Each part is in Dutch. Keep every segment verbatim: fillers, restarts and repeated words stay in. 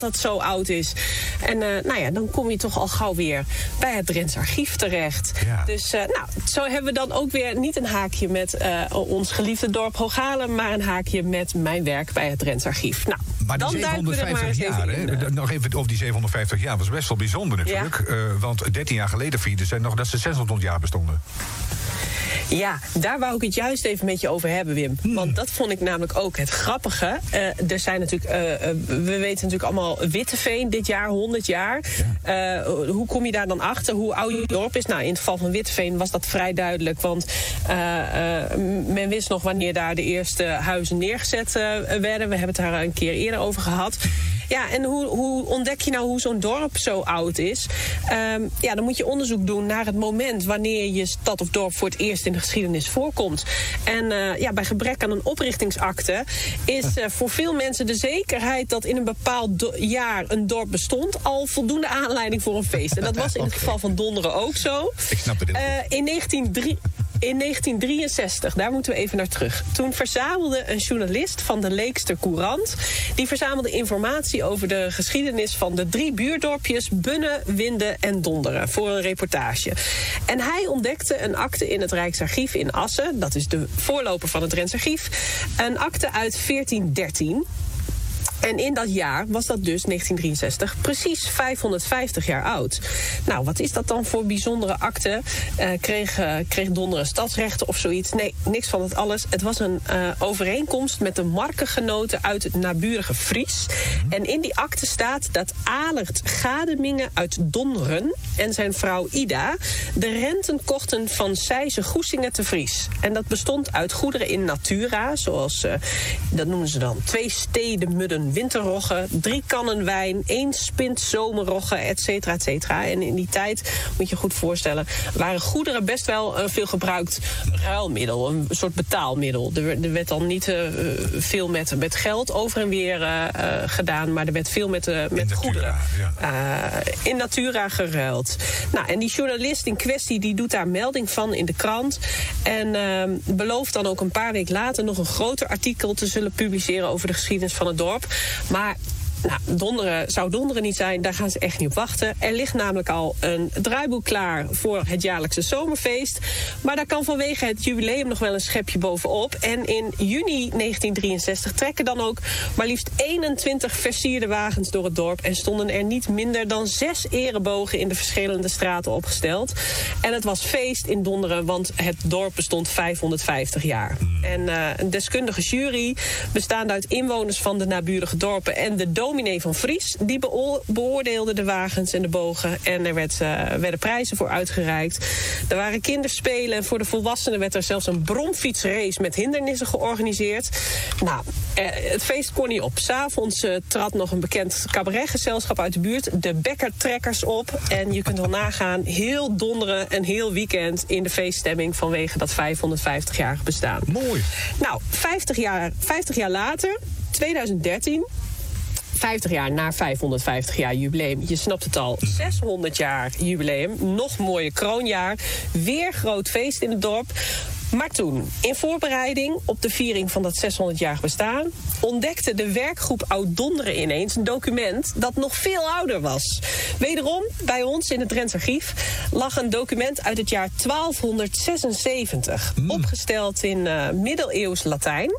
dat zo oud is. En uh, nou ja, dan kom je toch al gauw weer bij het Drents Archief terecht. Ja. Dus uh, nou, zo hebben we dan ook weer niet een haakje met uh, ons geliefde dorp Hooghalen, maar een haakje met mijn werk bij het Drents Archief. Nou, maar die dan zevenhonderdvijftig jaar, hè? In, uh... nog even over die zevenhonderdvijftig jaar, was best wel bijzonder natuurlijk. Ja. Uh, want dertien jaar geleden vierden ze nog dat ze zeshonderd jaar bestonden. Ja, daar wou ik het juist even met je over hebben, Wim. Hmm. Want dat vond ik namelijk ook het grappige. Uh, er zijn natuurlijk, uh, uh, we weten natuurlijk allemaal Witteveen dit jaar, honderd jaar. Ja. Uh, hoe kom je daar dan achter? Hoe oud je dorp is? Nou, in het geval van Witteveen was dat vrij duidelijk. Want uh, uh, men wist nog wanneer daar de eerste huizen neergezet uh, werden. We hebben het daar een keer eerder over gehad. Ja, en hoe, hoe ontdek je nou hoe zo'n dorp zo oud is? Um, ja, dan moet je onderzoek doen naar het moment wanneer je stad of dorp voor het eerst in de geschiedenis voorkomt. En uh, ja, bij gebrek aan een oprichtingsakte is uh, voor veel mensen de zekerheid dat in een bepaald do- jaar een dorp bestond al voldoende aanleiding voor een feest. En dat was in het geval van Donderen ook zo. Ik snap het. Uh, in negentien drie... In negentien drieënzestig, daar moeten we even naar terug. Toen verzamelde een journalist van de Leekster Courant, die verzamelde informatie over de geschiedenis van de drie buurdorpjes Bunne, Winde en Donderen voor een reportage. En hij ontdekte een akte in het Rijksarchief in Assen, dat is de voorloper van het Drents Archief, een akte uit veertien dertien. En in dat jaar was dat dus negentien drieënzestig precies vijfhonderdvijftig jaar oud. Nou, wat is dat dan voor bijzondere akte? Uh, kreeg, uh, kreeg Donderen stadsrechten of zoiets? Nee, niks van het alles. Het was een uh, overeenkomst met de markengenoten uit het naburige Fries. En in die akte staat dat Alert Gademingen uit Donderen en zijn vrouw Ida de renten kochten van Sijze Goesingen te Vries. En dat bestond uit goederen in natura, zoals, uh, dat noemen ze dan, twee steden mudden winterroggen, drie kannen wijn, één spint zomerroggen, et cetera, et cetera. En in die tijd, moet je goed voorstellen, waren goederen best wel een veel gebruikt ruilmiddel, een soort betaalmiddel. Er, er werd dan niet uh, veel met, met geld over en weer uh, uh, gedaan, maar er werd veel met, uh, met goederen ja. uh, in natura geruild. Nou, en die journalist in kwestie, die doet daar melding van in de krant en uh, belooft dan ook een paar weken later nog een groter artikel te zullen publiceren over de geschiedenis van het dorp. Maar nou, Donderen zou Donderen niet zijn, daar gaan ze echt niet op wachten. Er ligt namelijk al een draaiboek klaar voor het jaarlijkse zomerfeest. Maar daar kan vanwege het jubileum nog wel een schepje bovenop. En in juni negentien drieënzestig trekken dan ook maar liefst eenentwintig versierde wagens door het dorp. En stonden er niet minder dan zes erebogen in de verschillende straten opgesteld. En het was feest in Donderen, want het dorp bestond vijfhonderdvijftig jaar. En uh, een deskundige jury, bestaande uit inwoners van de naburige dorpen en de dominee van Vries, die beo- beoordeelde de wagens en de bogen. En er werd, uh, werden prijzen voor uitgereikt. Er waren kinderspelen en voor de volwassenen werd er zelfs een bromfietsrace met hindernissen georganiseerd. Nou, uh, het feest kon niet op. 's Avonds uh, trad nog een bekend cabaretgezelschap uit de buurt, de Bekkertrekkers, op. En je kunt wel nagaan, heel Donderen en heel weekend in de feeststemming vanwege dat vijfhonderdvijftig-jarig bestaan. Mooi. Nou, vijftig jaar, vijftig jaar later, twintig dertien... vijftig jaar na vijfhonderdvijftig jaar jubileum. Je snapt het al, zeshonderd jaar jubileum. Nog mooie kroonjaar. Weer groot feest in het dorp. Maar toen, in voorbereiding op de viering van dat zeshonderdjarig bestaan, ontdekte de werkgroep Oud-Donderen ineens een document dat nog veel ouder was. Wederom, bij ons in het Drents Archief lag een document uit het jaar twaalfhonderdzesenzeventig. Mm. Opgesteld in uh, middeleeuws Latijn.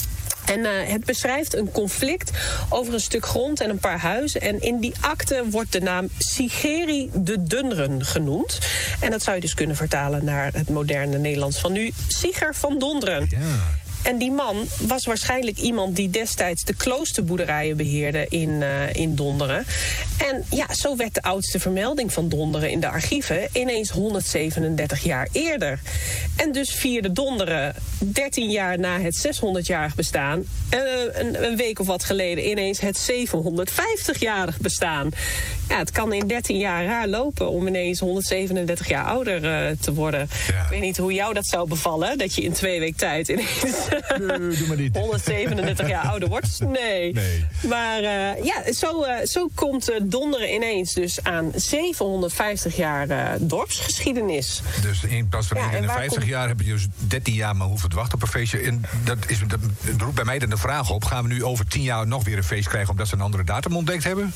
En uh, het beschrijft een conflict over een stuk grond en een paar huizen. En in die akte wordt de naam Sigeri de Dunren genoemd. En dat zou je dus kunnen vertalen naar het moderne Nederlands van nu. Siger van Donderen. Ja. En die man was waarschijnlijk iemand die destijds de kloosterboerderijen beheerde in, uh, in Donderen. En ja, zo werd de oudste vermelding van Donderen in de archieven ineens honderdzevenendertig jaar eerder. En dus vierde Donderen dertien jaar na het zeshonderdjarig bestaan, uh, een, een week of wat geleden ineens het zevenhonderdvijftigjarig bestaan. Ja, het kan in dertien jaar raar lopen om ineens honderdzevenendertig jaar ouder uh, te worden. Ja. Ik weet niet hoe jou dat zou bevallen, dat je in twee weken tijd ineens nee, doe maar niet. honderdzevenendertig jaar ouder wordt. Nee. nee. Maar uh, ja, zo, uh, zo komt uh, Donderen ineens dus aan zevenhonderdvijftig jaar uh, dorpsgeschiedenis. Dus in plaats van ja, eenenvijftig jaar heb je dus dertien jaar maar hoeven te wachten op een feestje. En dat, is, dat roept bij mij dan de vraag op, gaan we nu over tien jaar nog weer een feest krijgen omdat ze een andere datum ontdekt hebben?